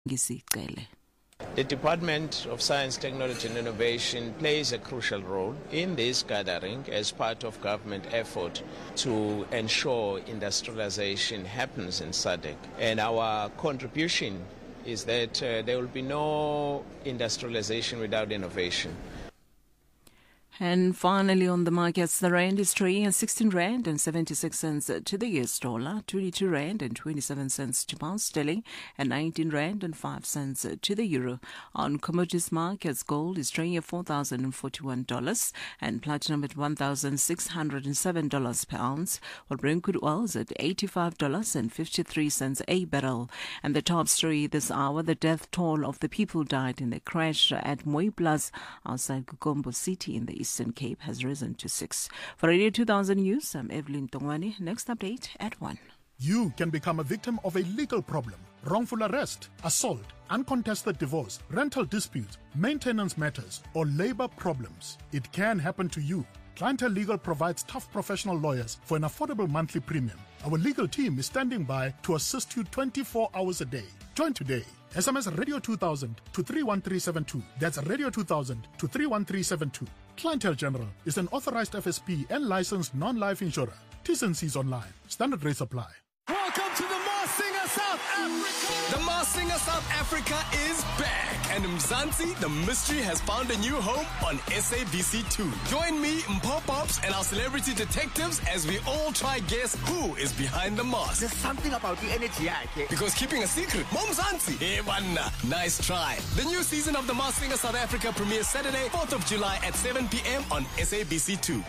ngisicele. The Department of Science, Technology and Innovation plays a crucial role in this gathering as part of government effort to ensure industrialization happens in SADC. And our contribution is that there will be no industrialization without innovation. And finally on the markets, the rand is trading at 16 rand and 76 cents to the US dollar, 22 rand and 27 cents to pound sterling, and 19 rand and 5 cents to the euro. On commodities markets, gold is trading at $4,041 and platinum at $1,607 per ounce, while Brent crude oil is at $85.53 a barrel. And the top story this hour, the death toll of the people died in the crash at Mooiplaas outside Gqombho City in the Eastern Cape has risen to 6. For Radio 2000 News, I'm Evelyn Tongwane. Next update at 1. You can become a victim of a legal problem: wrongful arrest, assault, uncontested divorce, rental disputes, maintenance matters, or labor problems. It can happen to you. Clientele Legal provides tough professional lawyers for an affordable monthly premium. Our legal team is standing by to assist you 24 hours a day. Join today. SMS Radio 2000 to 31372. That's Radio 2000 to 31372. Clientele General is an authorized FSP and licensed non-life insurer. T's and C's online. Standard rates apply. Welcome to the Masked Singer South Africa! The Masked Singer South Africa is back, and Mzansi, the mystery, has found a new home on SABC2. Join me, Mpho Pops, and our celebrity detectives as we all try guess who is behind the mask. There's something about the energy, Because keeping a secret, Mzansi. Hey, banna. Nice try. The new season of the Masked Singer South Africa premieres Saturday, 4th of July at 7 p.m. on SABC2.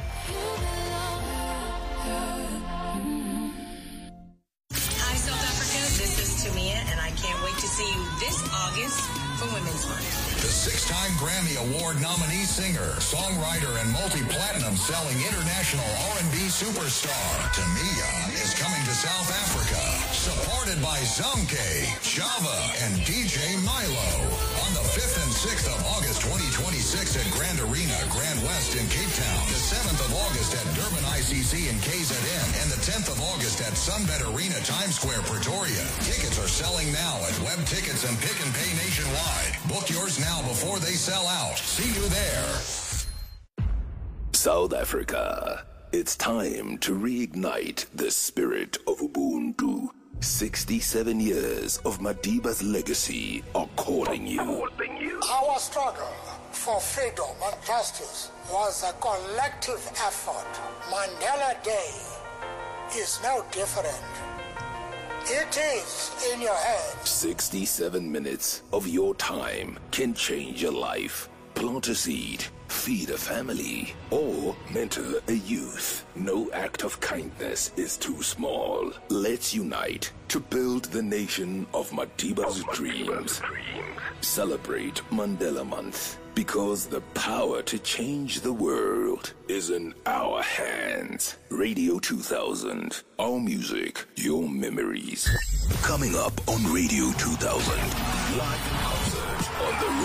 To see you this August for Women's Month. The six-time Grammy Award nominee singer, songwriter, and multi-platinum selling international R&B superstar Tamia is coming to South Africa, supported by Zamke, Java, and DJ Milo. On the 5th and 6th of August 2026 at Grand Arena, Grand West in Cape Town. The 7th of August at Durban ICC in KZN. And the 10th of August at Sunbet Arena, Times Square, Pretoria. Tickets are selling now at Web Tickets and Pick and Pay nationwide. Book yours now before they sell out. See you there. South Africa. It's time to reignite the spirit of Ubuntu. 67 years of Madiba's legacy are calling you. Our struggle for freedom and justice was a collective effort. Mandela Day is no different. It is in your head. 67 minutes of your time can change your life. Plant a seed, feed a family, or mentor a youth. No act of kindness is too small. Let's unite to build the nation of Madiba's dreams. Celebrate Mandela Month, because the power to change the world is in our hands. Radio 2000. Our music, your memories. Coming up on Radio 2000. Live concert on the